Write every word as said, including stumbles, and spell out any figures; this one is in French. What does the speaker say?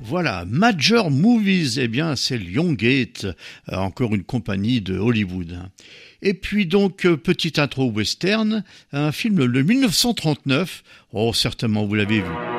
Voilà, Major Movies, eh bien c'est Lionsgate, euh, encore une compagnie de Hollywood. Et puis donc, euh, petite intro western, un film de mille neuf cent trente-neuf, oh certainement vous l'avez vu.